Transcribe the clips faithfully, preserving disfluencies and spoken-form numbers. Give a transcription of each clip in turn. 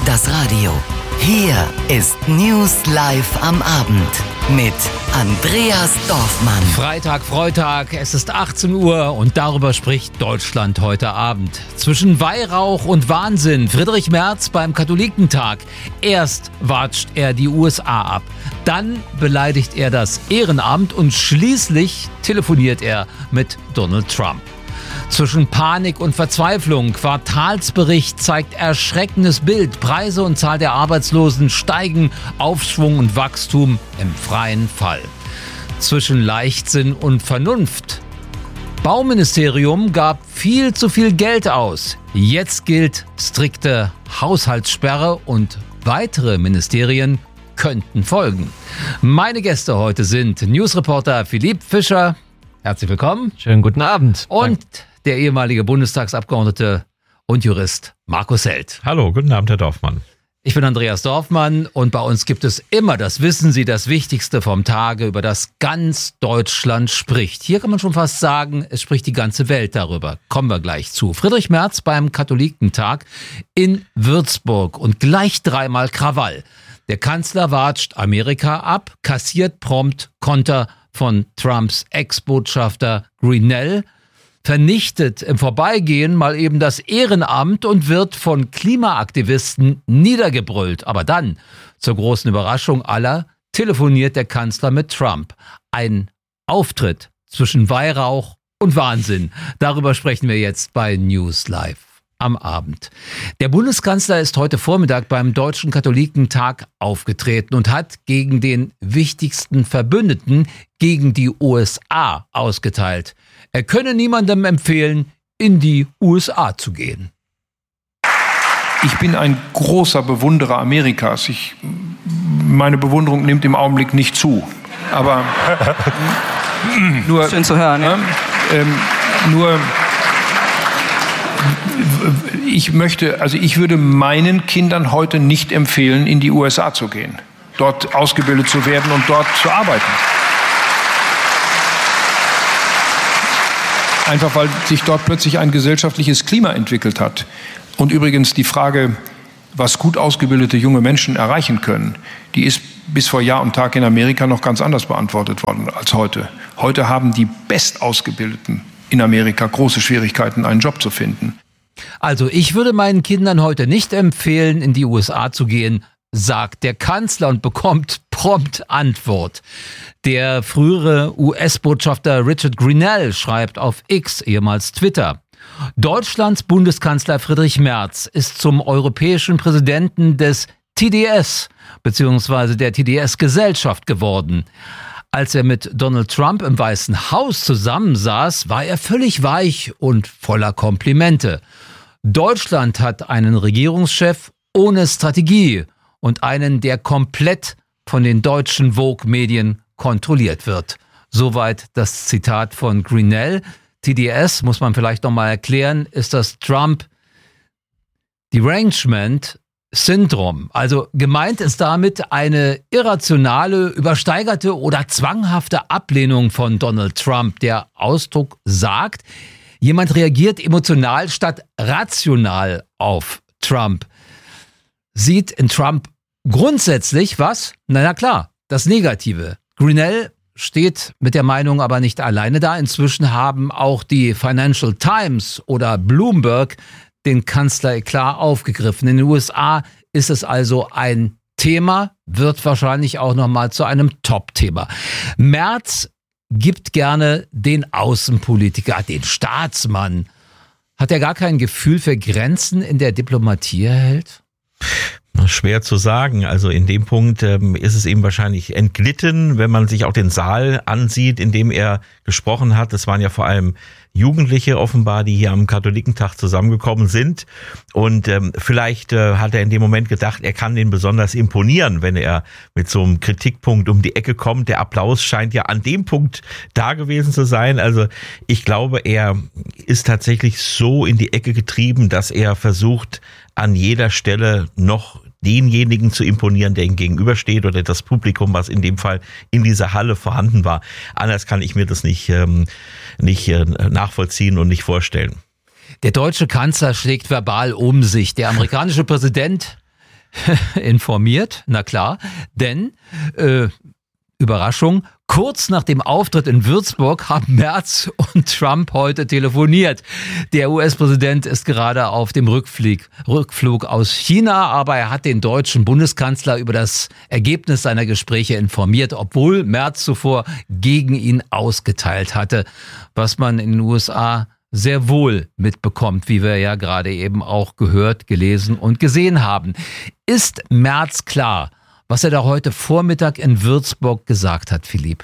das Radio. Hier ist News Live am Abend mit Andreas Dorfmann. Freitag, Freitag, es ist achtzehn Uhr und darüber spricht Deutschland heute Abend. Zwischen Weihrauch und Wahnsinn, Friedrich Merz beim Katholikentag. Erst watscht er die U S A ab, dann beleidigt er das Ehrenamt und schließlich telefoniert er mit Donald Trump. Zwischen Panik und Verzweiflung. Quartalsbericht zeigt erschreckendes Bild. Preise und Zahl der Arbeitslosen steigen. Aufschwung und Wachstum im freien Fall. Zwischen Leichtsinn und Vernunft. Bauministerium gab viel zu viel Geld aus. Jetzt gilt strikte Haushaltssperre und weitere Ministerien könnten folgen. Meine Gäste heute sind Newsreporter Philipp Fischer. Herzlich willkommen. Schönen guten Abend. Und der ehemalige Bundestagsabgeordnete und Jurist Markus Held. Hallo, guten Abend, Herr Dorfmann. Ich bin Andreas Dorfmann und bei uns gibt es immer, das wissen Sie, das Wichtigste vom Tage, über das ganz Deutschland spricht. Hier kann man schon fast sagen, es spricht die ganze Welt darüber. Kommen wir gleich zu. Friedrich Merz beim Katholikentag in Würzburg und gleich dreimal Krawall. Der Kanzler watscht Amerika ab, kassiert prompt Konter von Trumps Ex-Botschafter Grenell, vernichtet im Vorbeigehen mal eben das Ehrenamt und wird von Klimaaktivisten niedergebrüllt. Aber dann, zur großen Überraschung aller, telefoniert der Kanzler mit Trump. Ein Auftritt zwischen Weihrauch und Wahnsinn. Darüber sprechen wir jetzt bei News Live am Abend. Der Bundeskanzler ist heute Vormittag beim Deutschen Katholikentag aufgetreten und hat gegen den wichtigsten Verbündeten, gegen die U S A, ausgeteilt. Er könne niemandem empfehlen, in die U S A zu gehen. Ich bin ein großer Bewunderer Amerikas. Ich, meine Bewunderung nimmt im Augenblick nicht zu. Aber nur, schön zu hören. Ja. Ähm, nur ich möchte, also ich würde meinen Kindern heute nicht empfehlen, in die U S A zu gehen, dort ausgebildet zu werden und dort zu arbeiten. Einfach weil sich dort plötzlich ein gesellschaftliches Klima entwickelt hat. Und übrigens die Frage, was gut ausgebildete junge Menschen erreichen können, die ist bis vor Jahr und Tag in Amerika noch ganz anders beantwortet worden als heute. Heute haben die Bestausgebildeten in Amerika große Schwierigkeiten, einen Job zu finden. Also ich würde meinen Kindern heute nicht empfehlen, in die U S A zu gehen, sagt der Kanzler und bekommt prompt Antwort. Der frühere U S-Botschafter Richard Grenell schreibt auf X, ehemals Twitter: Deutschlands Bundeskanzler Friedrich Merz ist zum europäischen Präsidenten des T D S bzw. der T D S-Gesellschaft geworden. Als er mit Donald Trump im Weißen Haus zusammensaß, war er völlig weich und voller Komplimente. Deutschland hat einen Regierungschef ohne Strategie und einen, der komplett von den deutschen Vogue-Medien kontrolliert wird. Soweit das Zitat von Grenell. T D S, muss man vielleicht nochmal erklären, ist das Trump Derangement Syndrom. Also gemeint ist damit eine irrationale, übersteigerte oder zwanghafte Ablehnung von Donald Trump. Der Ausdruck sagt, jemand reagiert emotional statt rational auf Trump. Sieht in Trump grundsätzlich was? Na, na klar, das Negative. Grenell steht mit der Meinung aber nicht alleine da. Inzwischen haben auch die Financial Times oder Bloomberg den Kanzler klar aufgegriffen. In den U S A ist es also ein Thema, wird wahrscheinlich auch nochmal zu einem Top-Thema. Merz gibt gerne den Außenpolitiker, den Staatsmann. Hat er gar kein Gefühl für Grenzen in der Diplomatie, Herr Held? Schwer zu sagen. Also in dem Punkt ähm, ist es ihm wahrscheinlich entglitten, wenn man sich auch den Saal ansieht, in dem er gesprochen hat. Es waren ja vor allem Jugendliche offenbar, die hier am Katholikentag zusammengekommen sind. Und ähm, vielleicht äh, hat er in dem Moment gedacht, er kann denen besonders imponieren, wenn er mit so einem Kritikpunkt um die Ecke kommt. Der Applaus scheint ja an dem Punkt da gewesen zu sein. Also ich glaube, er ist tatsächlich so in die Ecke getrieben, dass er versucht, an jeder Stelle noch denjenigen zu imponieren, der ihm gegenübersteht, oder das Publikum, was in dem Fall in dieser Halle vorhanden war. Anders kann ich mir das nicht, ähm, nicht äh, nachvollziehen und nicht vorstellen. Der deutsche Kanzler schlägt verbal um sich. Der amerikanische Präsident informiert, na klar, denn, äh, Überraschung, kurz nach dem Auftritt in Würzburg haben Merz und Trump heute telefoniert. Der U S-Präsident ist gerade auf dem Rückflug, Rückflug aus China, aber er hat den deutschen Bundeskanzler über das Ergebnis seiner Gespräche informiert, obwohl Merz zuvor gegen ihn ausgeteilt hatte, was man in den U S A sehr wohl mitbekommt, wie wir ja gerade eben auch gehört, gelesen und gesehen haben. Ist Merz klar, was er da heute Vormittag in Würzburg gesagt hat, Philipp?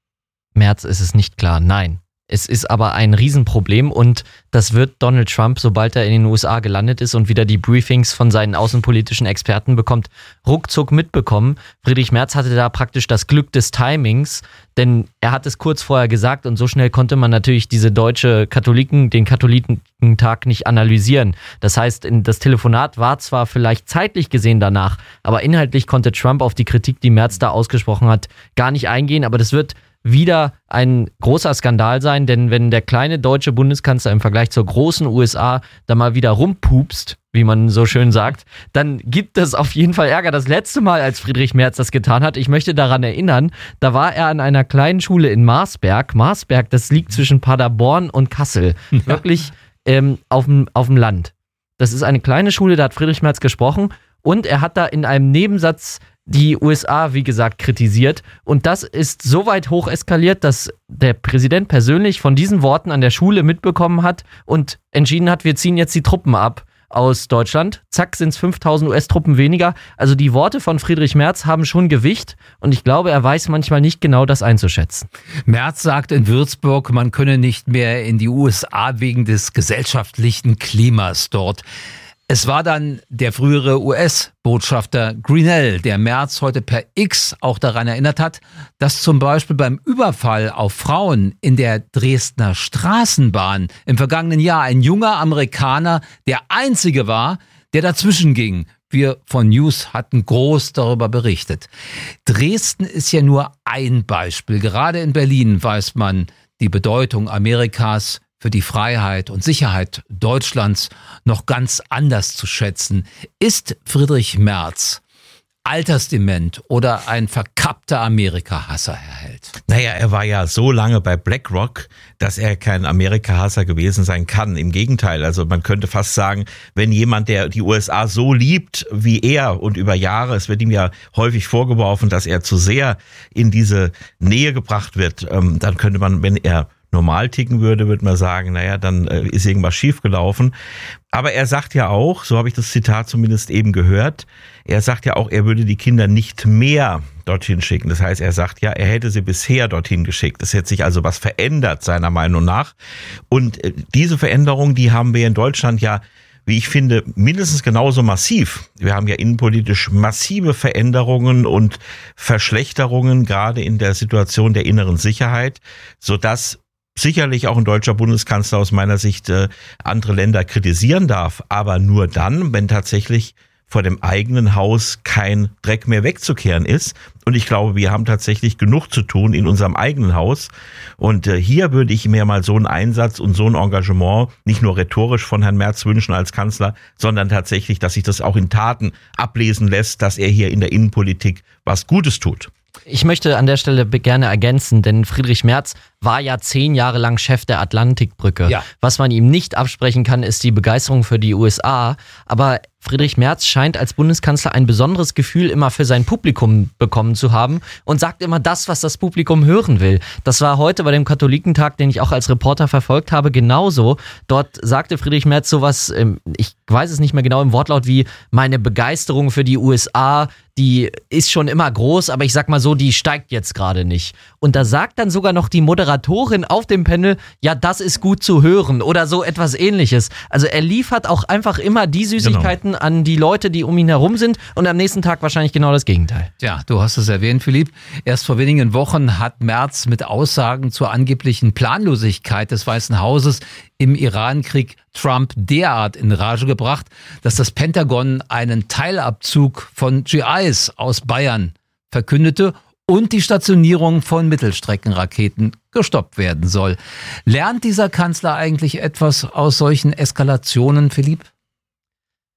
Merz ist es nicht klar, nein. Es ist aber ein Riesenproblem und das wird Donald Trump, sobald er in den U S A gelandet ist und wieder die Briefings von seinen außenpolitischen Experten bekommt, ruckzuck mitbekommen. Friedrich Merz hatte da praktisch das Glück des Timings, denn er hat es kurz vorher gesagt und so schnell konnte man natürlich diese deutsche Katholiken, den Katholikentag nicht analysieren. Das heißt, das Telefonat war zwar vielleicht zeitlich gesehen danach, aber inhaltlich konnte Trump auf die Kritik, die Merz da ausgesprochen hat, gar nicht eingehen, aber das wird wieder ein großer Skandal sein, denn wenn der kleine deutsche Bundeskanzler im Vergleich zur großen U S A da mal wieder rumpupst, wie man so schön sagt, dann gibt es auf jeden Fall Ärger. Das letzte Mal, als Friedrich Merz das getan hat, ich möchte daran erinnern, da war er an einer kleinen Schule in Marsberg. Marsberg, das liegt zwischen Paderborn und Kassel, ja. Wirklich ähm, auf dem auf dem Land. Das ist eine kleine Schule, da hat Friedrich Merz gesprochen und er hat da in einem Nebensatz die U S A, wie gesagt, kritisiert. Und das ist so weit hoch eskaliert, dass der Präsident persönlich von diesen Worten an der Schule mitbekommen hat und entschieden hat, wir ziehen jetzt die Truppen ab aus Deutschland. Zack, sind es fünftausend U S-Truppen weniger. Also die Worte von Friedrich Merz haben schon Gewicht und ich glaube, er weiß manchmal nicht genau das einzuschätzen. Merz sagt in Würzburg, man könne nicht mehr in die U S A wegen des gesellschaftlichen Klimas dort. Es war dann der frühere U S-Botschafter Grenell, der Merz heute per X auch daran erinnert hat, dass zum Beispiel beim Überfall auf Frauen in der Dresdner Straßenbahn im vergangenen Jahr ein junger Amerikaner der einzige war, der dazwischen ging. Wir von News hatten groß darüber berichtet. Dresden ist ja nur ein Beispiel. Gerade in Berlin weiß man die Bedeutung Amerikas für die Freiheit und Sicherheit Deutschlands noch ganz anders zu schätzen. Ist Friedrich Merz altersdement oder ein verkappter Amerika-Hasser, Herr Held? Naja, er war ja so lange bei BlackRock, dass er kein Amerika-Hasser gewesen sein kann. Im Gegenteil, also man könnte fast sagen, wenn jemand, der die U S A so liebt wie er und über Jahre, es wird ihm ja häufig vorgeworfen, dass er zu sehr in diese Nähe gebracht wird, dann könnte man, wenn er normal ticken würde, würde man sagen, naja, dann äh, ist irgendwas schiefgelaufen. Aber er sagt ja auch, so habe ich das Zitat zumindest eben gehört, er sagt ja auch, er würde die Kinder nicht mehr dorthin schicken. Das heißt, er sagt ja, er hätte sie bisher dorthin geschickt. Es hätte sich also was verändert, seiner Meinung nach. Und äh, diese Veränderung, die haben wir in Deutschland ja, wie ich finde, mindestens genauso massiv. Wir haben ja innenpolitisch massive Veränderungen und Verschlechterungen, gerade in der Situation der inneren Sicherheit, sodass sicherlich auch ein deutscher Bundeskanzler aus meiner Sicht äh, andere Länder kritisieren darf, aber nur dann, wenn tatsächlich vor dem eigenen Haus kein Dreck mehr wegzukehren ist. Und ich glaube, wir haben tatsächlich genug zu tun in unserem eigenen Haus. Und äh, hier würde ich mir mal so einen Einsatz und so ein Engagement nicht nur rhetorisch von Herrn Merz wünschen als Kanzler, sondern tatsächlich, dass sich das auch in Taten ablesen lässt, dass er hier in der Innenpolitik was Gutes tut. Ich möchte an der Stelle gerne ergänzen, denn Friedrich Merz war ja zehn Jahre lang Chef der Atlantikbrücke. Ja. Was man ihm nicht absprechen kann, ist die Begeisterung für die U S A. Aber Friedrich Merz scheint als Bundeskanzler ein besonderes Gefühl immer für sein Publikum bekommen zu haben und sagt immer das, was das Publikum hören will. Das war heute bei dem Katholikentag, den ich auch als Reporter verfolgt habe, genauso. Dort sagte Friedrich Merz sowas, ich weiß es nicht mehr genau im Wortlaut, wie meine Begeisterung für die U S A, die ist schon immer groß, aber ich sag mal so, die steigt jetzt gerade nicht. Und da sagt dann sogar noch die Moderatorin auf dem Panel, ja, das ist gut zu hören oder so etwas Ähnliches. Also er liefert auch einfach immer die Süßigkeiten genau an die Leute, die um ihn herum sind und am nächsten Tag wahrscheinlich genau das Gegenteil. Ja, du hast es erwähnt, Philipp. Erst vor wenigen Wochen hat Merz mit Aussagen zur angeblichen Planlosigkeit des Weißen Hauses im Irankrieg Trump derart in Rage gebracht, dass das Pentagon einen Teilabzug von G Is aus Bayern verkündete und die Stationierung von Mittelstreckenraketen gestoppt werden soll. Lernt dieser Kanzler eigentlich etwas aus solchen Eskalationen, Philipp?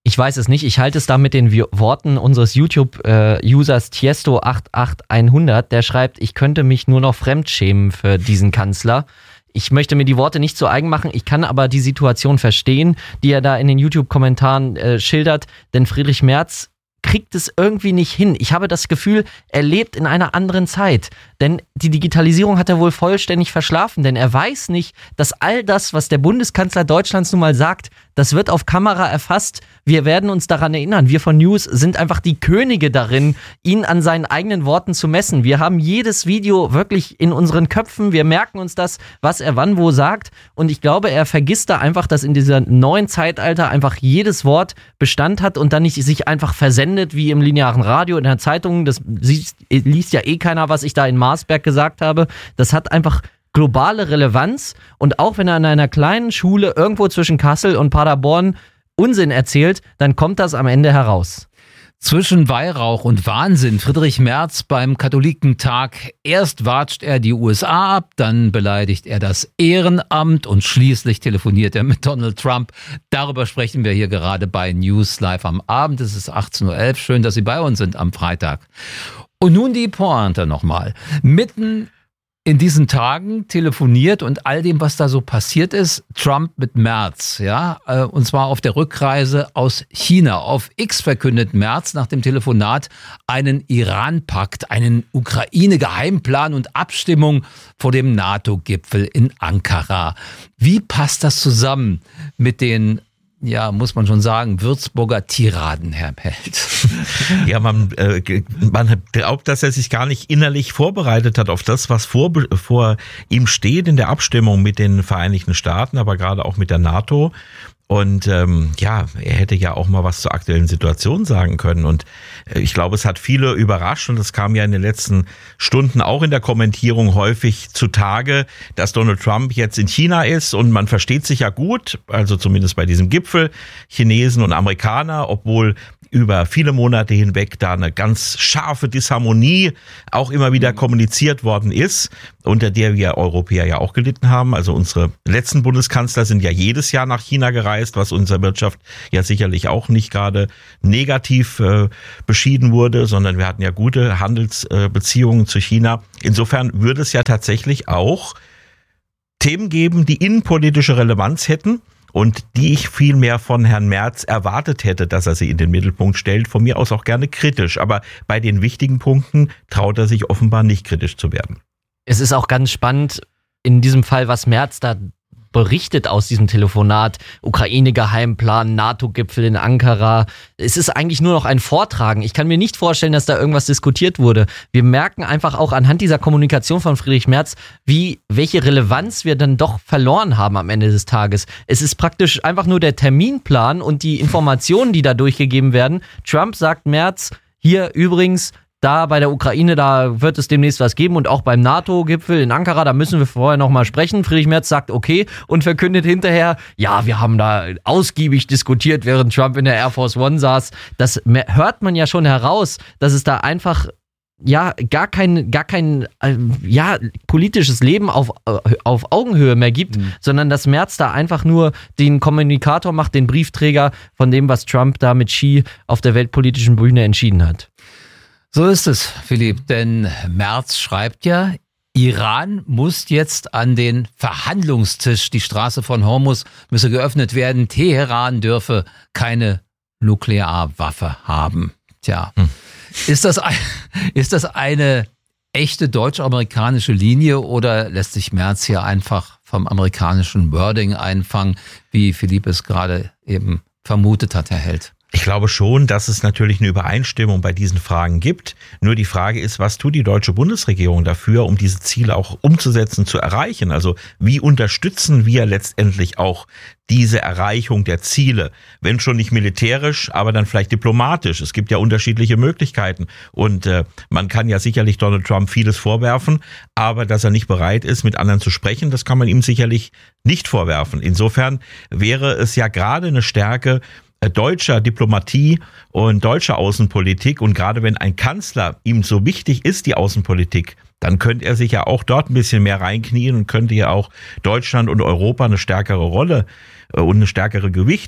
Ich weiß es nicht. Ich halte es da mit den Worten unseres YouTube-Users Tiesto acht acht hundert, der schreibt, ich könnte mich nur noch fremdschämen für diesen Kanzler. Ich möchte mir die Worte nicht zu eigen machen, ich kann aber die Situation verstehen, die er da in den YouTube-Kommentaren äh, schildert, denn Friedrich Merz kriegt es irgendwie nicht hin. Ich habe das Gefühl, er lebt in einer anderen Zeit. Denn die Digitalisierung hat er wohl vollständig verschlafen. Denn er weiß nicht, dass all das, was der Bundeskanzler Deutschlands nun mal sagt, das wird auf Kamera erfasst. Wir werden uns daran erinnern. Wir von News sind einfach die Könige darin, ihn an seinen eigenen Worten zu messen. Wir haben jedes Video wirklich in unseren Köpfen. Wir merken uns das, was er wann wo sagt. Und ich glaube, er vergisst da einfach, dass in dieser neuen Zeitalter einfach jedes Wort Bestand hat und dann nicht sich einfach versendet wie im linearen Radio, in der Zeitung. Das liest ja eh keiner, was ich da in Marsberg gesagt habe. Das hat einfach globale Relevanz. Und auch wenn er an einer kleinen Schule irgendwo zwischen Kassel und Paderborn Unsinn erzählt, dann kommt das am Ende heraus. Zwischen Weihrauch und Wahnsinn. Friedrich Merz beim Katholikentag. Erst watscht er die U S A ab, dann beleidigt er das Ehrenamt und schließlich telefoniert er mit Donald Trump. Darüber sprechen wir hier gerade bei News Live am Abend. Es ist achtzehn Uhr elf. Schön, dass Sie bei uns sind am Freitag. Und nun die Pointe nochmal. Mitten in diesen Tagen telefoniert und all dem, was da so passiert ist, Trump mit Merz, ja, und zwar auf der Rückreise aus China. Auf X verkündet Merz nach dem Telefonat einen Iran-Pakt, einen Ukraine-Geheimplan und Abstimmung vor dem NATO-Gipfel in Ankara. Wie passt das zusammen mit den, ja, muss man schon sagen, Würzburger Tiraden, Herr Held? Ja, man, äh, man glaubt, dass er sich gar nicht innerlich vorbereitet hat auf das, was vor, vor ihm steht in der Abstimmung mit den Vereinigten Staaten, aber gerade auch mit der NATO. Und ähm, ja, er hätte ja auch mal was zur aktuellen Situation sagen können. Und äh, ich glaube, es hat viele überrascht und es kam ja in den letzten Stunden auch in der Kommentierung häufig zutage, dass Donald Trump jetzt in China ist und man versteht sich ja gut, also zumindest bei diesem Gipfel, Chinesen und Amerikaner, obwohl über viele Monate hinweg da eine ganz scharfe Disharmonie auch immer wieder kommuniziert worden ist, unter der wir Europäer ja auch gelitten haben. Also unsere letzten Bundeskanzler sind ja jedes Jahr nach China gereist, was unserer Wirtschaft ja sicherlich auch nicht gerade negativ äh, beschieden wurde, sondern wir hatten ja gute Handelsbeziehungen äh, zu China. Insofern würde es ja tatsächlich auch Themen geben, die innenpolitische Relevanz hätten und die ich viel mehr von Herrn Merz erwartet hätte, dass er sie in den Mittelpunkt stellt. Von mir aus auch gerne kritisch, aber bei den wichtigen Punkten traut er sich offenbar nicht kritisch zu werden. Es ist auch ganz spannend, in diesem Fall, was Merz da berichtet aus diesem Telefonat. Ukraine-Geheimplan, NATO-Gipfel in Ankara. Es ist eigentlich nur noch ein Vortragen. Ich kann mir nicht vorstellen, dass da irgendwas diskutiert wurde. Wir merken einfach auch anhand dieser Kommunikation von Friedrich Merz, wie, welche Relevanz wir dann doch verloren haben am Ende des Tages. Es ist praktisch einfach nur der Terminplan und die Informationen, die da durchgegeben werden. Trump sagt Merz, hier übrigens, da bei der Ukraine, da wird es demnächst was geben und auch beim NATO-Gipfel in Ankara, da müssen wir vorher nochmal sprechen. Friedrich Merz sagt okay und verkündet hinterher, ja, wir haben da ausgiebig diskutiert, während Trump in der Air Force One saß. Das hört man ja schon heraus, dass es da einfach ja gar kein, gar kein äh, ja, politisches Leben auf, äh, auf Augenhöhe mehr gibt, mhm. sondern dass Merz da einfach nur den Kommunikator macht, den Briefträger von dem, was Trump da mit Xi auf der weltpolitischen Bühne entschieden hat. So ist es, Philipp, denn Merz schreibt ja, Iran muss jetzt an den Verhandlungstisch, die Straße von Hormuz müsse geöffnet werden, Teheran dürfe keine Nuklearwaffe haben. Tja, hm. ist das, ein, ist das eine echte deutsch-amerikanische Linie oder lässt sich Merz hier einfach vom amerikanischen Wording einfangen, wie Philipp es gerade eben vermutet hat, Herr Held? Ich glaube schon, dass es natürlich eine Übereinstimmung bei diesen Fragen gibt. Nur die Frage ist, was tut die deutsche Bundesregierung dafür, um diese Ziele auch umzusetzen, zu erreichen? Also wie unterstützen wir letztendlich auch diese Erreichung der Ziele? Wenn schon nicht militärisch, aber dann vielleicht diplomatisch. Es gibt ja unterschiedliche Möglichkeiten. Und äh, man kann ja sicherlich Donald Trump vieles vorwerfen, aber dass er nicht bereit ist, mit anderen zu sprechen, das kann man ihm sicherlich nicht vorwerfen. Insofern wäre es ja gerade eine Stärke deutscher Diplomatie und deutscher Außenpolitik. Und gerade wenn ein Kanzler ihm so wichtig ist, die Außenpolitik, dann könnte er sich ja auch dort ein bisschen mehr reinknien und könnte ja auch Deutschland und Europa eine stärkere Rolle und eine stärkere Gewichtung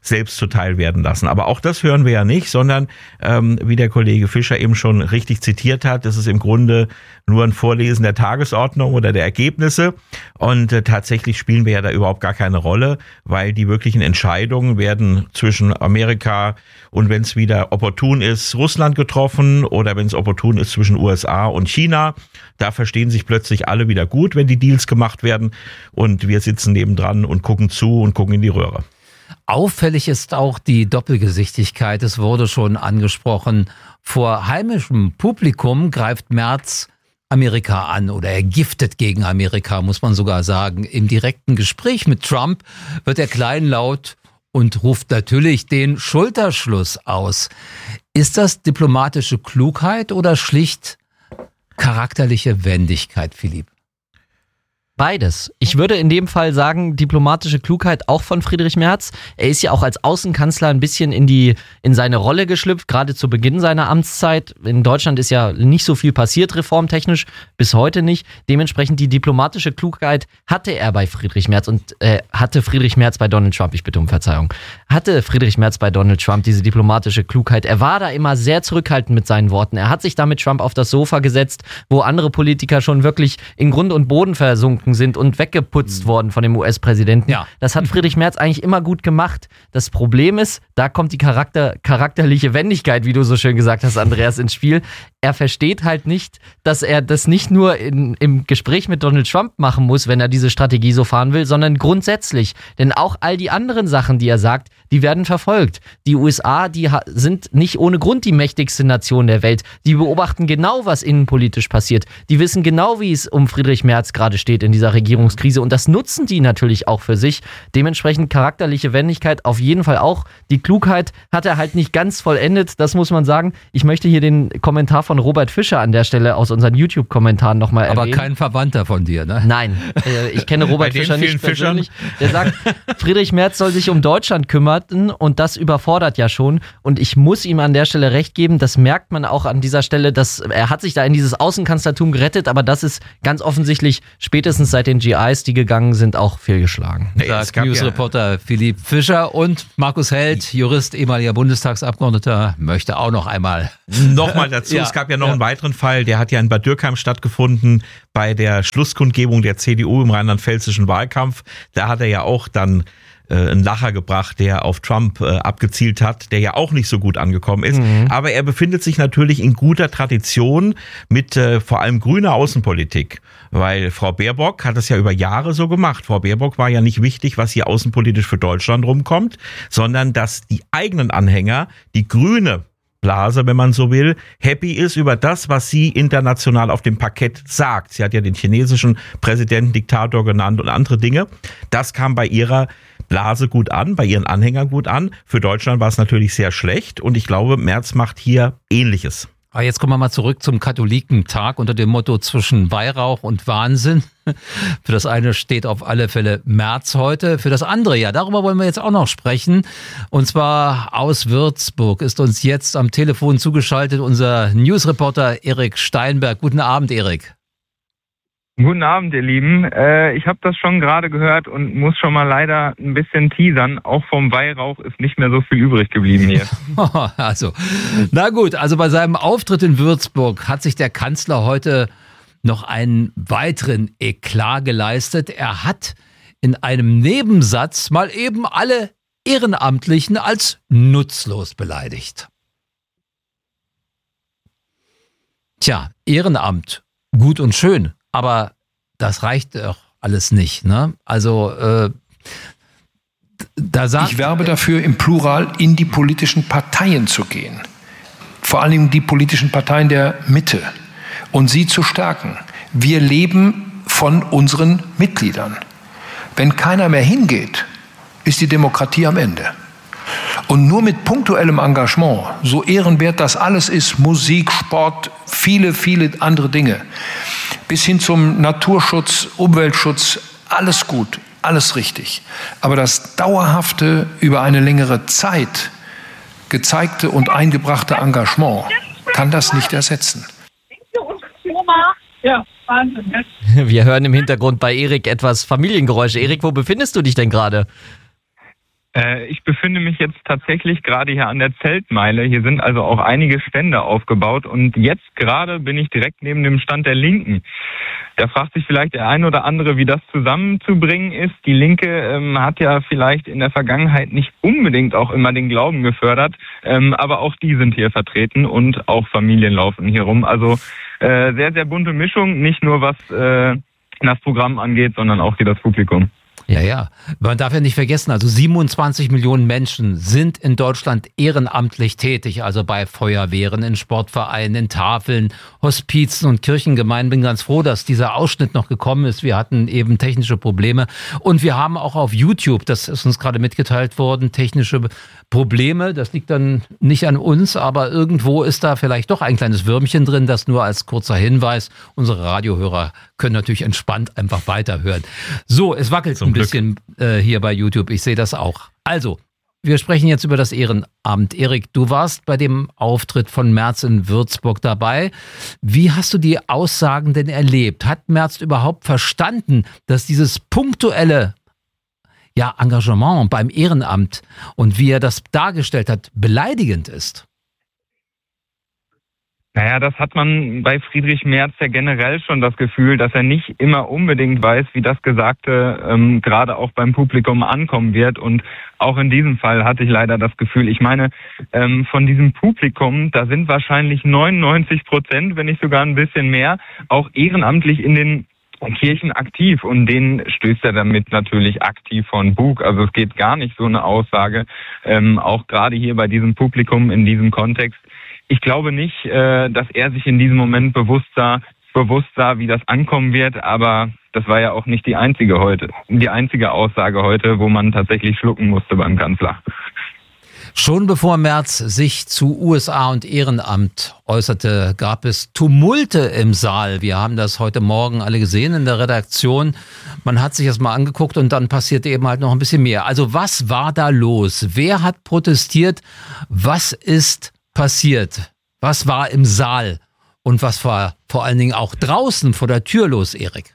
selbst zuteil werden lassen. Aber auch das hören wir ja nicht, sondern ähm, wie der Kollege Fischer eben schon richtig zitiert hat, das ist im Grunde nur ein Vorlesen der Tagesordnung oder der Ergebnisse. Und äh, tatsächlich spielen wir ja da überhaupt gar keine Rolle, weil die wirklichen Entscheidungen werden zwischen Amerika und, wenn es wieder opportun ist, Russland getroffen oder wenn es opportun ist, zwischen U S A und China. Da verstehen sich plötzlich alle wieder gut, wenn die Deals gemacht werden. Und wir sitzen nebendran und gucken zu und gucken in die Röhre. Auffällig ist auch die Doppelgesichtigkeit. Es wurde schon angesprochen. Vor heimischem Publikum greift Merz Amerika an oder er giftet gegen Amerika, muss man sogar sagen. Im direkten Gespräch mit Trump wird er kleinlaut und ruft natürlich den Schulterschluss aus. Ist das diplomatische Klugheit oder schlicht charakterliche Wendigkeit, Philipp? Beides. Ich würde in dem Fall sagen, diplomatische Klugheit auch von Friedrich Merz. Er ist ja auch als Außenkanzler ein bisschen in die in seine Rolle geschlüpft, gerade zu Beginn seiner Amtszeit. In Deutschland ist ja nicht so viel passiert, reformtechnisch, bis heute nicht. Dementsprechend die diplomatische Klugheit hatte er bei Friedrich Merz und äh, hatte Friedrich Merz bei Donald Trump, ich bitte um Verzeihung, hatte Friedrich Merz bei Donald Trump diese diplomatische Klugheit. Er war da immer sehr zurückhaltend mit seinen Worten. Er hat sich da mit Trump auf das Sofa gesetzt, wo andere Politiker schon wirklich in Grund und Boden versunken sind und weggeputzt mhm. worden von dem U S-Präsidenten. Ja. Das hat Friedrich Merz eigentlich immer gut gemacht. Das Problem ist, da kommt die Charakter, charakterliche Wendigkeit, wie du so schön gesagt hast, Andreas, ins Spiel. Er versteht halt nicht, dass er das nicht nur in, im Gespräch mit Donald Trump machen muss, wenn er diese Strategie so fahren will, sondern grundsätzlich. Denn auch all die anderen Sachen, die er sagt, die werden verfolgt. Die U S A, die ha- sind nicht ohne Grund die mächtigste Nation der Welt. Die beobachten genau, was innenpolitisch passiert. Die wissen genau, wie es um Friedrich Merz gerade steht in dieser Regierungskrise. Und das nutzen die natürlich auch für sich. Dementsprechend charakterliche Wendigkeit auf jeden Fall auch. Die Klugheit hat er halt nicht ganz vollendet, das muss man sagen. Ich möchte hier den Kommentar von Robert Fischer an der Stelle aus unseren YouTube-Kommentaren nochmal erwähnen. Aber kein Verwandter von dir, ne? Nein, äh, ich kenne Robert Fischer nicht persönlich. Der sagt, Friedrich Merz soll sich um Deutschland kümmern und das überfordert ja schon. Und ich muss ihm an der Stelle recht geben, das merkt man auch an dieser Stelle, dass er hat sich da in dieses Außenkanzlertum gerettet, aber das ist ganz offensichtlich spätestens seit den G Is, die gegangen sind, auch fehlgeschlagen. Nee, sagt Newsreporter ja. Philipp Fischer und Markus Held, Jurist, ehemaliger Bundestagsabgeordneter, möchte auch noch einmal. Nochmal dazu, ja, es gab ja noch ja. einen weiteren Fall, der hat ja in Bad Dürkheim stattgefunden, bei der Schlusskundgebung der C D U im rheinland-pfälzischen Wahlkampf. Da hat er ja auch dann äh, einen Lacher gebracht, der auf Trump äh, abgezielt hat, der ja auch nicht so gut angekommen ist. Mhm. Aber er befindet sich natürlich in guter Tradition mit äh, vor allem grüner Außenpolitik. Weil Frau Baerbock hat es ja über Jahre so gemacht. Frau Baerbock war ja nicht wichtig, was hier außenpolitisch für Deutschland rumkommt, sondern dass die eigenen Anhänger, die grüne Blase, wenn man so will, happy ist über das, was sie international auf dem Parkett sagt. Sie hat ja den chinesischen Präsidenten Diktator genannt und andere Dinge. Das kam bei ihrer Blase gut an, bei ihren Anhängern gut an. Für Deutschland war es natürlich sehr schlecht und ich glaube, Merz macht hier Ähnliches. Aber jetzt kommen wir mal zurück zum Katholikentag unter dem Motto zwischen Weihrauch und Wahnsinn. Für das eine steht auf alle Fälle Merz heute, für das andere, ja, darüber wollen wir jetzt auch noch sprechen. Und zwar aus Würzburg ist uns jetzt am Telefon zugeschaltet unser Newsreporter Erik Steinberg. Guten Abend, Erik. Guten Abend, ihr Lieben. Äh, ich habe das schon gerade gehört und muss schon mal leider ein bisschen teasern. Auch vom Weihrauch ist nicht mehr so viel übrig geblieben hier. Also, na gut, also bei seinem Auftritt in Würzburg hat sich der Kanzler heute noch einen weiteren Eklat geleistet. Er hat in einem Nebensatz mal eben alle Ehrenamtlichen als nutzlos beleidigt. Tja, Ehrenamt, gut und schön. Aber das reicht doch alles nicht, ne? Also äh, da sagt ich werbe dafür, im Plural in die politischen Parteien zu gehen. Vor allem die politischen Parteien der Mitte und sie zu stärken. Wir leben von unseren Mitgliedern. Wenn keiner mehr hingeht, ist die Demokratie am Ende. Und nur mit punktuellem Engagement, so ehrenwert das alles ist, Musik, Sport, viele, viele andere Dinge, bis hin zum Naturschutz, Umweltschutz, alles gut, alles richtig. Aber das dauerhafte, über eine längere Zeit gezeigte und eingebrachte Engagement kann das nicht ersetzen. Ja, Wahnsinn. Wir hören im Hintergrund bei Erik etwas Familiengeräusche. Erik, wo befindest du dich denn gerade? Äh, ich befinde mich jetzt tatsächlich gerade hier an der Zeltmeile. Hier sind also auch einige Stände aufgebaut und jetzt gerade bin ich direkt neben dem Stand der Linken. Da fragt sich vielleicht der ein oder andere, wie das zusammenzubringen ist. Die Linke ähm, hat ja vielleicht in der Vergangenheit nicht unbedingt auch immer den Glauben gefördert, ähm, aber auch die sind hier vertreten und auch Familien laufen hier rum. Also äh, sehr, sehr bunte Mischung, nicht nur was äh, das Programm angeht, sondern auch hier das Publikum. Ja, ja. Man darf ja nicht vergessen, also siebenundzwanzig Millionen Menschen sind in Deutschland ehrenamtlich tätig, also bei Feuerwehren, in Sportvereinen, in Tafeln, Hospizen und Kirchengemeinden. Bin ganz froh, dass dieser Ausschnitt noch gekommen ist. Wir hatten eben technische Probleme und wir haben auch auf YouTube, das ist uns gerade mitgeteilt worden, technische Probleme. Das liegt dann nicht an uns, aber irgendwo ist da vielleicht doch ein kleines Würmchen drin, das nur als kurzer Hinweis. Unsere Radiohörer können natürlich entspannt einfach weiterhören. So, es wackelt ein bisschen äh, hier bei YouTube. Ich sehe das auch. Also, wir sprechen jetzt über das Ehrenamt. Erik, du warst bei dem Auftritt von Merz in Würzburg dabei. Wie hast du die Aussagen denn erlebt? Hat Merz überhaupt verstanden, dass dieses punktuelle ja, Engagement beim Ehrenamt und wie er das dargestellt hat, beleidigend ist? Naja, das hat man bei Friedrich Merz ja generell schon das Gefühl, dass er nicht immer unbedingt weiß, wie das Gesagte ähm, gerade auch beim Publikum ankommen wird. Und auch in diesem Fall hatte ich leider das Gefühl, ich meine, ähm, von diesem Publikum, da sind wahrscheinlich neunundneunzig Prozent, wenn nicht sogar ein bisschen mehr, auch ehrenamtlich in den Kirchen aktiv und denen stößt er damit natürlich aktiv von Bug. Also es geht gar nicht so eine Aussage, ähm, auch gerade hier bei diesem Publikum in diesem Kontext. Ich glaube nicht, äh, dass er sich in diesem Moment bewusst sah, bewusst sah, wie das ankommen wird, aber das war ja auch nicht die einzige heute, die einzige Aussage heute, wo man tatsächlich schlucken musste beim Kanzler. Schon bevor Merz sich zu U S A und Ehrenamt äußerte, gab es Tumulte im Saal. Wir haben das heute Morgen alle gesehen in der Redaktion. Man hat sich das mal angeguckt und dann passierte eben halt noch ein bisschen mehr. Also was war da los? Wer hat protestiert? Was ist passiert? Was war im Saal? Und was war vor allen Dingen auch draußen vor der Tür los, Erik?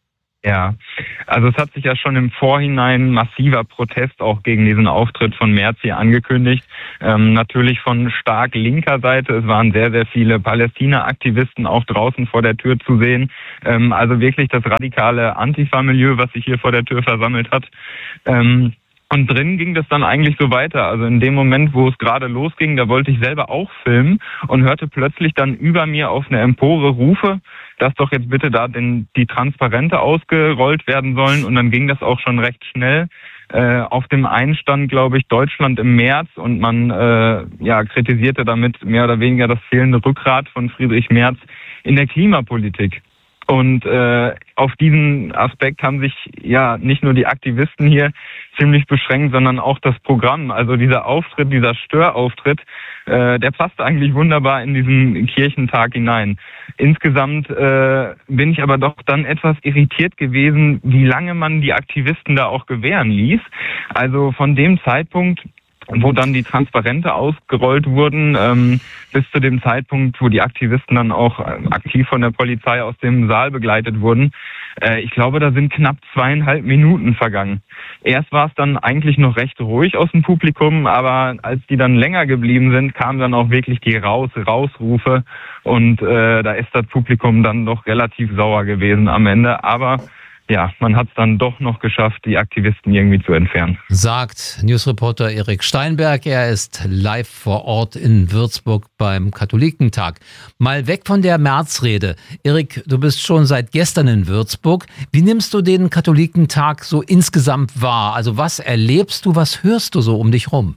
Ja, also es hat sich ja schon im Vorhinein massiver Protest auch gegen diesen Auftritt von Merz hier angekündigt. Ähm, natürlich von stark linker Seite. Es waren sehr, sehr viele Palästina-Aktivisten auch draußen vor der Tür zu sehen. Ähm, also wirklich das radikale Antifa-Milieu, was sich hier vor der Tür versammelt hat. Ähm, Und drin ging das dann eigentlich so weiter. Also in dem Moment, wo es gerade losging, da wollte ich selber auch filmen und hörte plötzlich dann über mir auf eine Empore Rufe, dass doch jetzt bitte da den, die Transparente ausgerollt werden sollen. Und dann ging das auch schon recht schnell. Äh, auf dem einen stand, glaube ich, Deutschland im März und man äh, ja kritisierte damit mehr oder weniger das fehlende Rückgrat von Friedrich Merz in der Klimapolitik. Und äh, auf diesen Aspekt haben sich ja nicht nur die Aktivisten hier ziemlich beschränkt, sondern auch das Programm. Also dieser Auftritt, dieser Störauftritt, äh, der passt eigentlich wunderbar in diesen Kirchentag hinein. Insgesamt äh, bin ich aber doch dann etwas irritiert gewesen, wie lange man die Aktivisten da auch gewähren ließ. Also von dem Zeitpunkt, wo dann die Transparente ausgerollt wurden, ähm, bis zu dem Zeitpunkt, wo die Aktivisten dann auch äh, aktiv von der Polizei aus dem Saal begleitet wurden. Äh, ich glaube, da sind knapp zweieinhalb Minuten vergangen. Erst war es dann eigentlich noch recht ruhig aus dem Publikum, aber als die dann länger geblieben sind, kamen dann auch wirklich die Raus, Rausrufe und äh, da ist das Publikum dann doch relativ sauer gewesen am Ende, aber ja, man hat es dann doch noch geschafft, die Aktivisten irgendwie zu entfernen. Sagt Newsreporter Erik Steinberg. Er ist live vor Ort in Würzburg beim Katholikentag. Mal weg von der Märzrede. Erik, du bist schon seit gestern in Würzburg. Wie nimmst du den Katholikentag so insgesamt wahr? Also was erlebst du, was hörst du so um dich rum?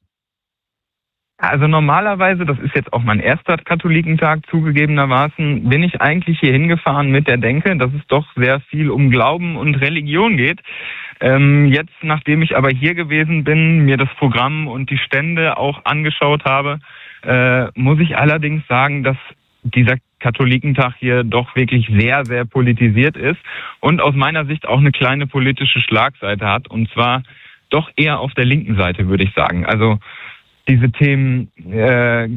Also normalerweise, das ist jetzt auch mein erster Katholikentag zugegebenermaßen, bin ich eigentlich hier hingefahren mit der Denke, dass es doch sehr viel um Glauben und Religion geht. Ähm, jetzt, nachdem ich aber hier gewesen bin, mir das Programm und die Stände auch angeschaut habe, äh, muss ich allerdings sagen, dass dieser Katholikentag hier doch wirklich sehr, sehr politisiert ist und aus meiner Sicht auch eine kleine politische Schlagseite hat, und zwar doch eher auf der linken Seite, würde ich sagen. Also diese Themen äh,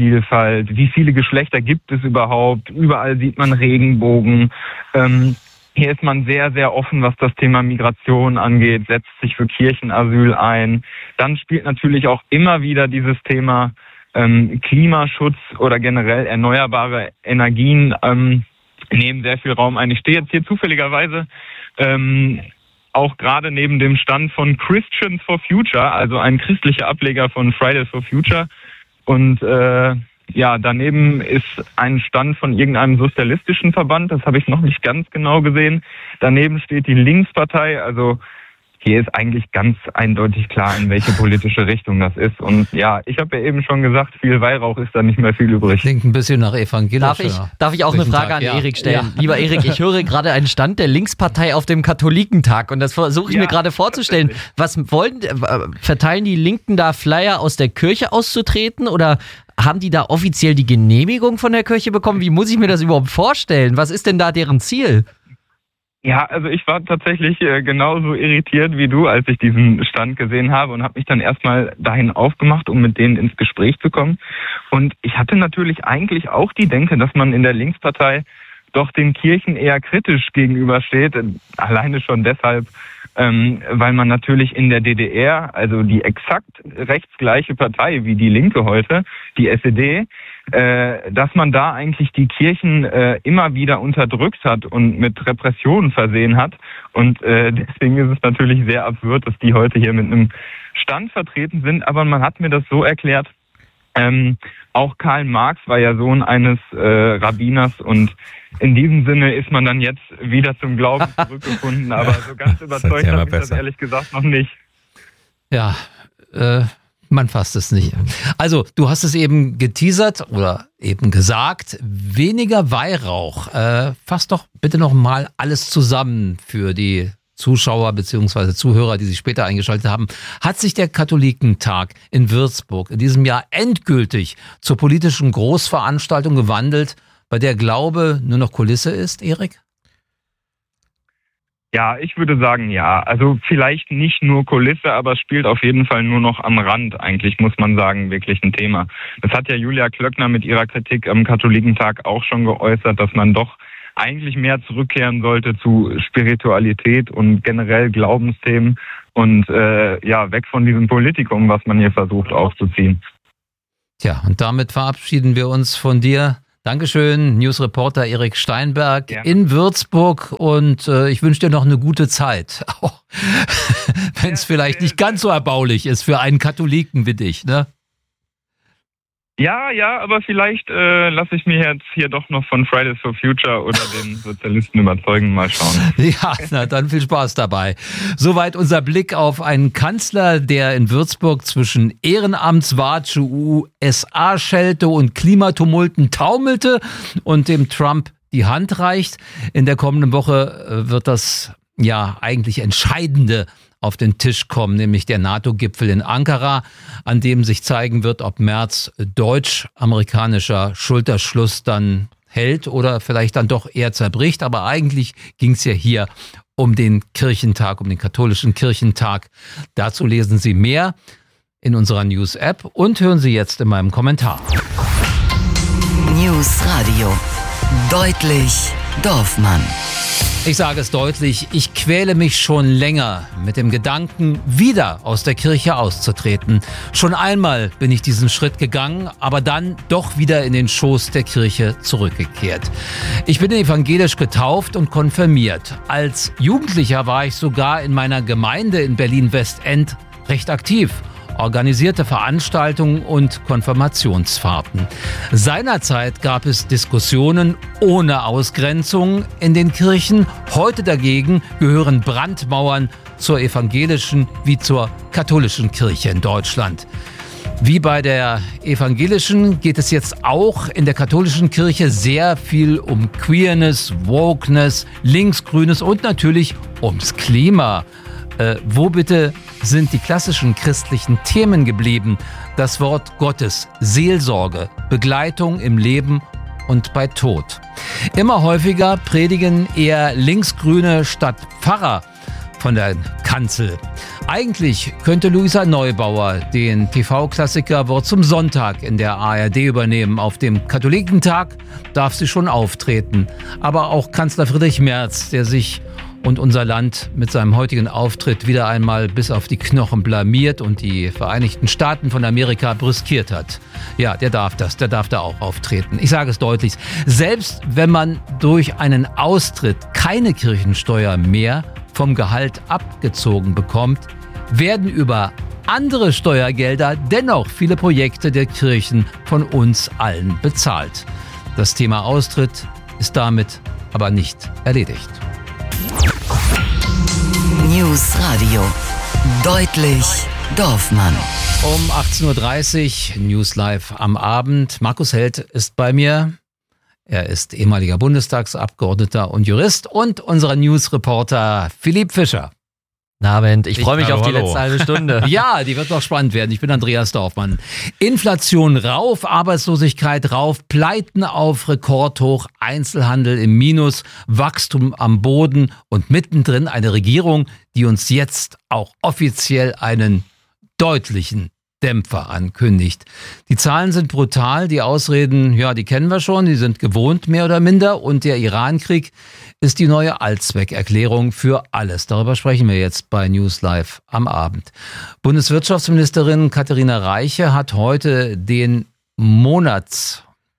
Geschlechtervielfalt, wie viele Geschlechter gibt es überhaupt? Überall sieht man Regenbogen. Ähm, Hier ist man sehr, sehr offen, was das Thema Migration angeht, setzt sich für Kirchenasyl ein. Dann spielt natürlich auch immer wieder dieses Thema ähm, Klimaschutz oder generell erneuerbare Energien ähm, nehmen sehr viel Raum ein. Ich stehe jetzt hier zufälligerweise ähm, auch gerade neben dem Stand von Christians for Future, also ein christlicher Ableger von Fridays for Future. Und äh, ja, daneben ist ein Stand von irgendeinem sozialistischen Verband, das habe ich noch nicht ganz genau gesehen. Daneben steht die Linkspartei, also hier ist eigentlich ganz eindeutig klar, in welche politische Richtung das ist. Und ja, ich habe ja eben schon gesagt, viel Weihrauch ist da nicht mehr viel übrig. Klingt ein bisschen nach evangelisch. Darf ich, darf ich auch eine Frage Tag, an ja. Erik stellen? Ja. Lieber Erik, ich höre gerade einen Stand der Linkspartei auf dem Katholikentag und das versuche ich Ja, mir gerade vorzustellen. Was wollen, äh, verteilen die Linken da Flyer, aus der Kirche auszutreten oder haben die da offiziell die Genehmigung von der Kirche bekommen? Wie muss ich mir das überhaupt vorstellen? Was ist denn da deren Ziel? Ja, also ich war tatsächlich äh, genauso irritiert wie du, als ich diesen Stand gesehen habe und habe mich dann erstmal dahin aufgemacht, um mit denen ins Gespräch zu kommen. Und ich hatte natürlich eigentlich auch die Denke, dass man in der Linkspartei doch den Kirchen eher kritisch gegenübersteht. Alleine schon deshalb, ähm, weil man natürlich in der D D R, also die exakt rechtsgleiche Partei wie die Linke heute, die S E D, äh, dass man da eigentlich die Kirchen äh, immer wieder unterdrückt hat und mit Repressionen versehen hat. Und äh, deswegen ist es natürlich sehr absurd, dass die heute hier mit einem Stand vertreten sind. Aber man hat mir das so erklärt, ähm, auch Karl Marx war ja Sohn eines äh, Rabbiners und in diesem Sinne ist man dann jetzt wieder zum Glauben zurückgefunden. Aber so ganz überzeugt hat mich das ehrlich gesagt noch nicht. Ja, äh, man fasst es nicht. Also, du hast es eben geteasert oder eben gesagt, weniger Weihrauch. Äh, fass doch bitte noch mal alles zusammen für die Zuschauer bzw. Zuhörer, die sich später eingeschaltet haben. Hat sich der Katholikentag in Würzburg in diesem Jahr endgültig zur politischen Großveranstaltung gewandelt, bei der Glaube nur noch Kulisse ist, Erik? Ja, ich würde sagen, ja. Also vielleicht nicht nur Kulisse, aber es spielt auf jeden Fall nur noch am Rand, eigentlich muss man sagen, wirklich ein Thema. Das hat ja Julia Klöckner mit ihrer Kritik am Katholikentag auch schon geäußert, dass man doch eigentlich mehr zurückkehren sollte zu Spiritualität und generell Glaubensthemen und äh, ja, weg von diesem Politikum, was man hier versucht aufzuziehen. Tja, und damit verabschieden wir uns von dir. Dankeschön, Newsreporter Erik Steinberg ja. in Würzburg und äh, ich wünsche dir noch eine gute Zeit, auch wenn es ja, vielleicht nicht ganz so erbaulich ist für einen Katholiken wie dich, ne? Ja, ja, aber vielleicht äh, lasse ich mich jetzt hier doch noch von Fridays for Future oder den Sozialisten überzeugen. Mal schauen. Ja, na dann viel Spaß dabei. Soweit unser Blick auf einen Kanzler, der in Würzburg zwischen Ehrenamtswatsche, U S A-Schelte und Klimatumulten taumelte und dem Trump die Hand reicht. In der kommenden Woche wird das ja eigentlich Entscheidende auf den Tisch kommen, nämlich der NATO-Gipfel in Ankara, an dem sich zeigen wird, ob Merz deutsch-amerikanischer Schulterschluss dann hält oder vielleicht dann doch eher zerbricht. Aber eigentlich ging es ja hier um den Kirchentag, um den katholischen Kirchentag. Dazu lesen Sie mehr in unserer News-App und hören Sie jetzt in meinem Kommentar. News Radio. Deutlich Dorfmann. Ich sage es deutlich, ich quäle mich schon länger mit dem Gedanken, wieder aus der Kirche auszutreten. Schon einmal bin ich diesen Schritt gegangen, aber dann doch wieder in den Schoß der Kirche zurückgekehrt. Ich bin evangelisch getauft und konfirmiert. Als Jugendlicher war ich sogar in meiner Gemeinde in Berlin-Westend recht aktiv. Organisierte Veranstaltungen und Konfirmationsfahrten. Seinerzeit gab es Diskussionen ohne Ausgrenzung in den Kirchen. Heute dagegen gehören Brandmauern zur evangelischen wie zur katholischen Kirche in Deutschland. Wie bei der evangelischen geht es jetzt auch in der katholischen Kirche sehr viel um Queerness, Wokeness, Linksgrünes und natürlich ums Klima. Äh, wo bitte sind die klassischen christlichen Themen geblieben? Das Wort Gottes, Seelsorge, Begleitung im Leben und bei Tod. Immer häufiger predigen eher Linksgrüne statt Pfarrer von der Kanzel. Eigentlich könnte Luisa Neubauer den T V-Klassiker Wort zum Sonntag in der A R D übernehmen. Auf dem Katholikentag darf sie schon auftreten. Aber auch Kanzler Friedrich Merz, der sich und unser Land mit seinem heutigen Auftritt wieder einmal bis auf die Knochen blamiert und die Vereinigten Staaten von Amerika brüskiert hat. Ja, der darf das, der darf da auch auftreten. Ich sage es deutlich, selbst wenn man durch einen Austritt keine Kirchensteuer mehr vom Gehalt abgezogen bekommt, werden über andere Steuergelder dennoch viele Projekte der Kirchen von uns allen bezahlt. Das Thema Austritt ist damit aber nicht erledigt. News Radio. Deutlich Dorfmann. Um achtzehn Uhr dreißig, News Live am Abend. Markus Held ist bei mir. Er ist ehemaliger Bundestagsabgeordneter und Jurist und unser Newsreporter Philipp Fischer. Guten Abend, ich freue mich hallo, auf die hallo. letzte halbe Stunde. Ja, die wird noch spannend werden. Ich bin Andreas Dorfmann. Inflation rauf, Arbeitslosigkeit rauf, Pleiten auf Rekordhoch, Einzelhandel im Minus, Wachstum am Boden und mittendrin eine Regierung, die uns jetzt auch offiziell einen deutlichen Dämpfer ankündigt. Die Zahlen sind brutal, die Ausreden, ja, die kennen wir schon, die sind gewohnt mehr oder minder und der Iran-Krieg ist die neue Allzweckerklärung für alles. Darüber sprechen wir jetzt bei News Live am Abend. Bundeswirtschaftsministerin Katharina Reiche hat heute den Monats-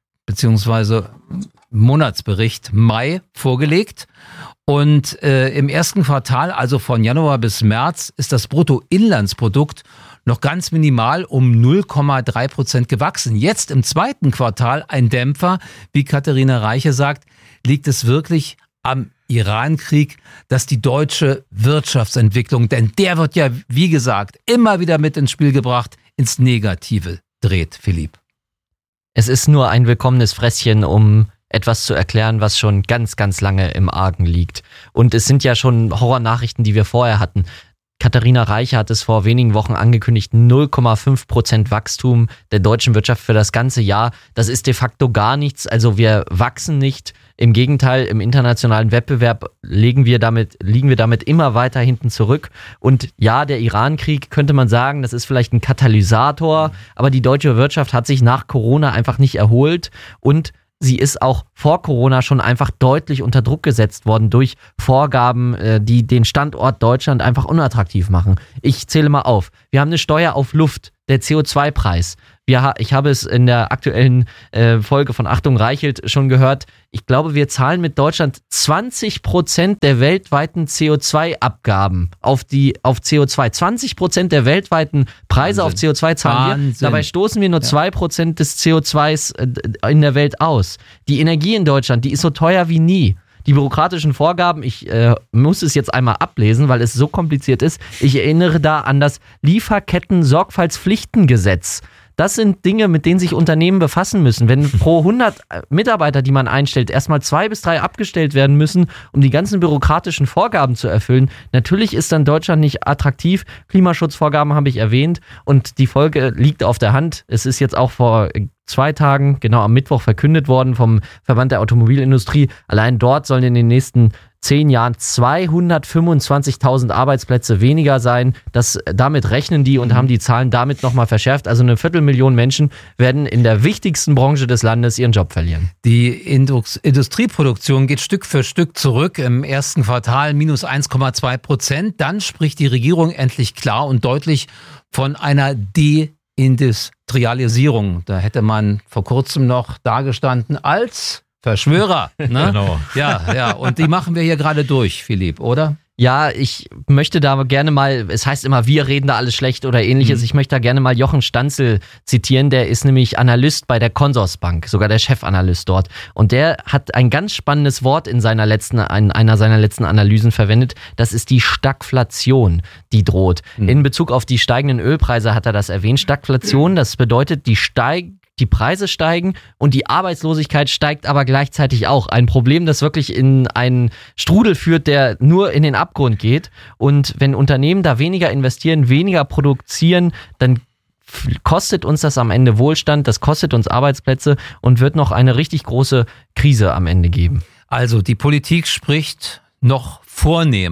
bzw. Monatsbericht Mai vorgelegt. Und äh, im ersten Quartal, also von Januar bis März, ist das Bruttoinlandsprodukt noch ganz minimal um null Komma drei Prozent gewachsen. Jetzt im zweiten Quartal ein Dämpfer, wie Katharina Reiche sagt, liegt es wirklich am Iran-Krieg, dass die deutsche Wirtschaftsentwicklung, denn der wird ja, wie gesagt, immer wieder mit ins Spiel gebracht, ins Negative dreht, Philipp. Es ist nur ein willkommenes Fresschen, um etwas zu erklären, was schon ganz, ganz lange im Argen liegt. Und es sind ja schon Horrornachrichten, die wir vorher hatten. Katharina Reiche hat es vor wenigen Wochen angekündigt, null Komma fünf Prozent Wachstum der deutschen Wirtschaft für das ganze Jahr. Das ist de facto gar nichts. Also wir wachsen nicht. Im Gegenteil, im internationalen Wettbewerb liegen wir damit, liegen wir damit immer weiter hinten zurück. Und ja, der Iran-Krieg könnte man sagen, das ist vielleicht ein Katalysator, aber die deutsche Wirtschaft hat sich nach Corona einfach nicht erholt und sie ist auch vor Corona schon einfach deutlich unter Druck gesetzt worden durch Vorgaben, die den Standort Deutschland einfach unattraktiv machen. Ich zähle mal auf. Wir haben eine Steuer auf Luft, der C O zwei Preis. Wir, ich habe es in der aktuellen äh, Folge von Achtung Reichelt schon gehört. Ich glaube, wir zahlen mit Deutschland zwanzig Prozent der weltweiten C O zwei Abgaben auf die auf C O zwei. zwanzig Prozent der weltweiten Preise Wahnsinn. Auf C O zwei zahlen Wahnsinn. wir. Dabei stoßen wir nur ja. zwei Prozent des C O zwei in der Welt aus. Die Energie in Deutschland, die ist so teuer wie nie. Die bürokratischen Vorgaben, ich äh, muss es jetzt einmal ablesen, weil es so kompliziert ist. Ich erinnere da an das Lieferketten-Sorgfaltspflichtengesetz. Das sind Dinge, mit denen sich Unternehmen befassen müssen. Wenn pro hundert Mitarbeiter, die man einstellt, erstmal zwei bis drei abgestellt werden müssen, um die ganzen bürokratischen Vorgaben zu erfüllen, natürlich ist dann Deutschland nicht attraktiv. Klimaschutzvorgaben habe ich erwähnt und die Folge liegt auf der Hand. Es ist jetzt auch vor zwei Tagen, genau am Mittwoch, verkündet worden vom Verband der Automobilindustrie. Allein dort sollen in den nächsten zehn Jahren zweihundertfünfundzwanzigtausend Arbeitsplätze weniger sein. Das, damit rechnen die und haben die Zahlen damit nochmal verschärft. Also eine Viertelmillion Menschen werden in der wichtigsten Branche des Landes ihren Job verlieren. Die Indus- Industrieproduktion geht Stück für Stück zurück. Im ersten Quartal minus eins Komma zwei Prozent. Dann spricht die Regierung endlich klar und deutlich von einer Deindustrialisierung. Da hätte man vor kurzem noch dagestanden als Verschwörer, ne? Genau. Ja, ja. Und die machen wir hier gerade durch, Philipp, oder? Ja, ich möchte da gerne mal, es heißt immer, wir reden da alles schlecht oder ähnliches. Mhm. Ich möchte da gerne mal Jochen Stanzel zitieren. Der ist nämlich Analyst bei der Consorsbank, sogar der Chefanalyst dort. Und der hat ein ganz spannendes Wort in seiner letzten, in einer seiner letzten Analysen verwendet. Das ist die Stagflation, die droht. Mhm. In Bezug auf die steigenden Ölpreise hat er das erwähnt. Stagflation, das bedeutet, die steigen Die Preise steigen und die Arbeitslosigkeit steigt aber gleichzeitig auch. Ein Problem, das wirklich in einen Strudel führt, der nur in den Abgrund geht. Und wenn Unternehmen da weniger investieren, weniger produzieren, dann kostet uns das am Ende Wohlstand, das kostet uns Arbeitsplätze und wird noch eine richtig große Krise am Ende geben. Also die Politik spricht noch vornehm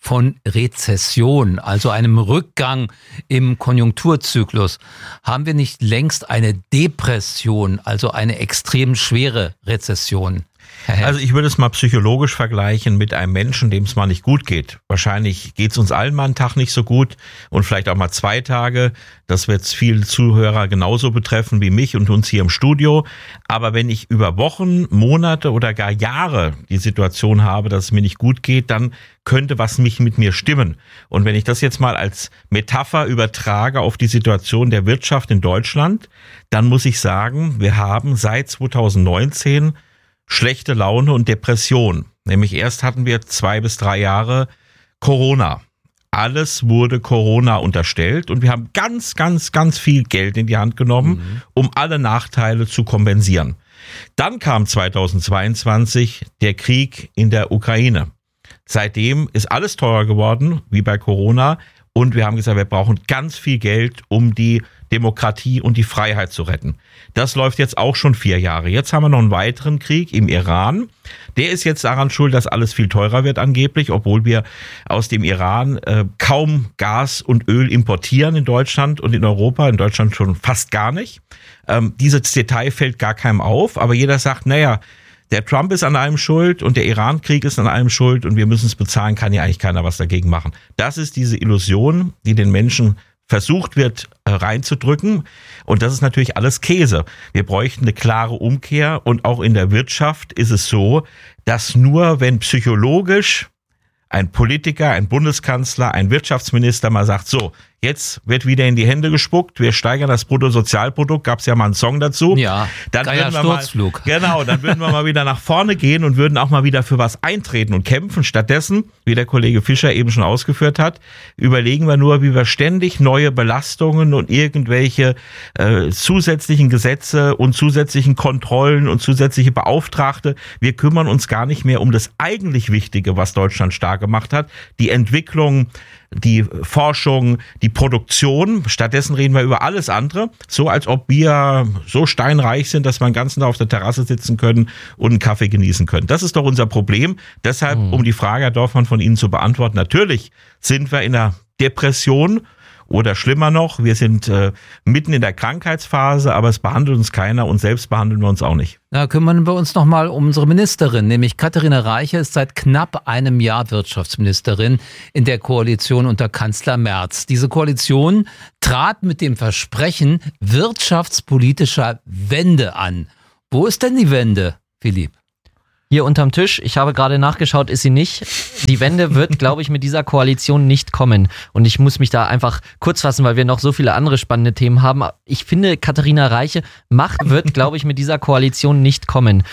von Rezession, also einem Rückgang im Konjunkturzyklus. Haben wir nicht längst eine Depression, also eine extrem schwere Rezession? Also ich würde es mal psychologisch vergleichen mit einem Menschen, dem es mal nicht gut geht. Wahrscheinlich geht es uns allen mal einen Tag nicht so gut und vielleicht auch mal zwei Tage. Das wird viele Zuhörer genauso betreffen wie mich und uns hier im Studio. Aber wenn ich über Wochen, Monate oder gar Jahre die Situation habe, dass es mir nicht gut geht, dann könnte was mich mit mir stimmen. Und wenn ich das jetzt mal als Metapher übertrage auf die Situation der Wirtschaft in Deutschland, dann muss ich sagen, wir haben seit zweitausendneunzehn schlechte Laune und Depression. Nämlich erst hatten wir zwei bis drei Jahre Corona. Alles wurde Corona unterstellt und wir haben ganz, ganz, ganz viel Geld in die Hand genommen, mhm. um alle Nachteile zu kompensieren. Dann kam zweitausendzweiundzwanzig der Krieg in der Ukraine. Seitdem ist alles teurer geworden, wie bei Corona. Und wir haben gesagt, wir brauchen ganz viel Geld, um die Demokratie und die Freiheit zu retten. Das läuft jetzt auch schon vier Jahre. Jetzt haben wir noch einen weiteren Krieg im Iran. Der ist jetzt daran schuld, dass alles viel teurer wird angeblich, obwohl wir aus dem Iran äh, kaum Gas und Öl importieren in Deutschland und in Europa. In Deutschland schon fast gar nicht. Ähm, dieses Detail fällt gar keinem auf, aber jeder sagt, naja, der Trump ist an allem schuld und der Iran-Krieg ist an allem schuld und wir müssen es bezahlen, kann ja eigentlich keiner was dagegen machen. Das ist diese Illusion, die den Menschen versucht wird reinzudrücken und das ist natürlich alles Käse. Wir bräuchten eine klare Umkehr und auch in der Wirtschaft ist es so, dass nur wenn psychologisch ein Politiker, ein Bundeskanzler, ein Wirtschaftsminister mal sagt, so, jetzt wird wieder in die Hände gespuckt, wir steigern das Bruttosozialprodukt, gab es ja mal einen Song dazu. Ja, dann geiler würden wir mal, Sturzflug. Genau, dann würden wir mal wieder nach vorne gehen und würden auch mal wieder für was eintreten und kämpfen. Stattdessen, wie der Kollege Fischer eben schon ausgeführt hat, überlegen wir nur, wie wir ständig neue Belastungen und irgendwelche äh, zusätzlichen Gesetze und zusätzlichen Kontrollen und zusätzliche Beauftragte, wir kümmern uns gar nicht mehr um das eigentlich Wichtige, was Deutschland stark gemacht hat, die Entwicklung, die Forschung, die Produktion. Stattdessen reden wir über alles andere, so als ob wir so steinreich sind, dass wir den ganzen Tag auf der Terrasse sitzen können und einen Kaffee genießen können. Das ist doch unser Problem. Deshalb, mhm. um die Frage, Herr Dorfmann, von Ihnen zu beantworten, natürlich sind wir in einer Depression oder schlimmer noch, wir sind äh, mitten in der Krankheitsphase, aber es behandelt uns keiner und selbst behandeln wir uns auch nicht. Da kümmern wir uns nochmal um unsere Ministerin, nämlich Katharina Reiche ist seit knapp einem Jahr Wirtschaftsministerin in der Koalition unter Kanzler Merz. Diese Koalition trat mit dem Versprechen wirtschaftspolitischer Wende an. Wo ist denn die Wende, Philipp? Hier unterm Tisch, ich habe gerade nachgeschaut, ist sie nicht. Die Wende wird, glaube ich, mit dieser Koalition nicht kommen. Und ich muss mich da einfach kurz fassen, weil wir noch so viele andere spannende Themen haben. Ich finde, Katharina Reiche, Macht wird, glaube ich, mit dieser Koalition nicht kommen.